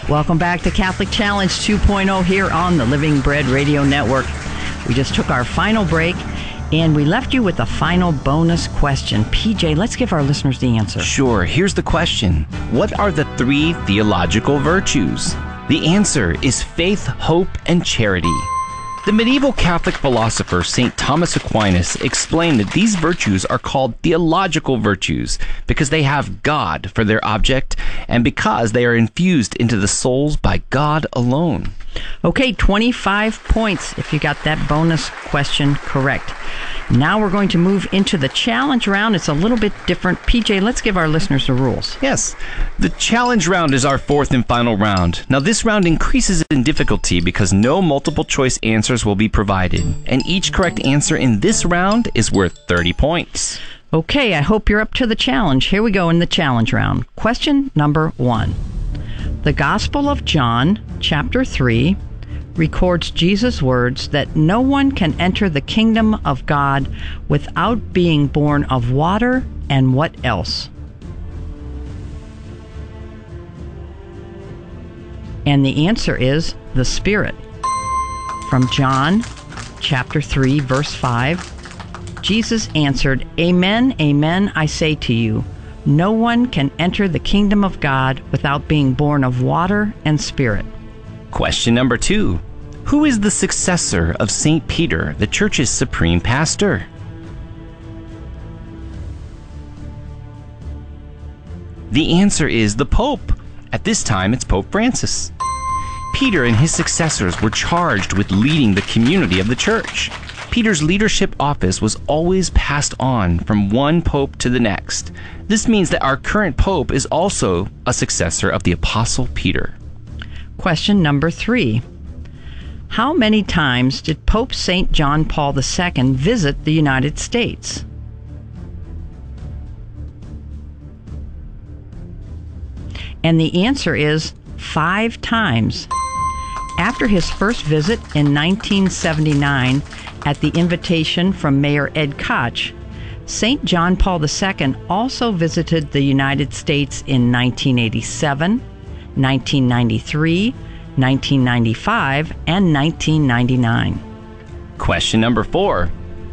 Welcome back to Catholic Challenge 2.0 here on the Living Bread Radio Network. We just took our final break, and we left you with a final bonus question. PJ, let's give our listeners the answer. Sure. Here's the question. What are the 3 theological virtues? The answer is faith, hope, and charity. The medieval Catholic philosopher St. Thomas Aquinas explained that these virtues are called theological virtues because they have God for their object and because they are infused into the souls by God alone. Okay, 25 points if you got that bonus question correct. Now we're going to move into the challenge round. It's a little bit different. PJ, let's give our listeners the rules. Yes. The challenge round is our 4th and final round. Now, this round increases in difficulty because no multiple choice answers will be provided, and each correct answer in this round is worth 30 points. Okay, I hope you're up to the challenge. Here we go in the challenge round. Question number 1. The Gospel of John, chapter 3, records Jesus' words that no one can enter the kingdom of God without being born of water and what else? And the answer is the Spirit. From John chapter 3, verse 5, Jesus answered, "Amen, amen, I say to you, no one can enter the kingdom of God without being born of water and Spirit." Question number 2. Who is the successor of St. Peter, the Church's supreme pastor? The answer is the Pope. At this time, it's Pope Francis. Peter and his successors were charged with leading the community of the Church. Peter's leadership office was always passed on from one pope to the next. This means that our current pope is also a successor of the Apostle Peter. Question number 3. How many times did Pope St. John Paul II visit the United States? And the answer is 5 times. After his first visit in 1979, at the invitation from Mayor Ed Koch, St. John Paul II also visited the United States in 1987, 1993, 1995, and 1999. Question number 4.